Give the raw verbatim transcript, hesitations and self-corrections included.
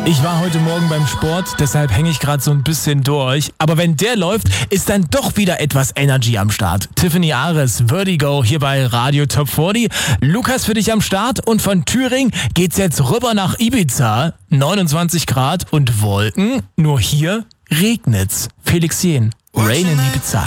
Ich war heute Morgen beim Sport, deshalb hänge ich gerade so ein bisschen durch. Aber wenn der läuft, ist dann doch wieder etwas Energy am Start. Tiffany Ares, Vertigo, hier bei Radio Top vierzig. Lukas für dich am Start und von Thüringen geht's jetzt rüber nach Ibiza. neunundzwanzig Grad und Wolken, nur hier regnet's. Felix Jen, Rain in Ibiza.